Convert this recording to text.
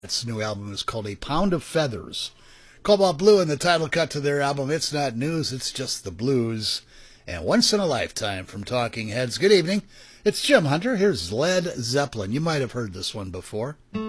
Its new album is called A Pound of Feathers. Cobalt Blue and the title cut to their album, It's Not News, It's Just the Blues. And Once in a Lifetime from Talking Heads. Good evening. It's Jim Hunter. Here's Led Zeppelin. You might have heard this one before.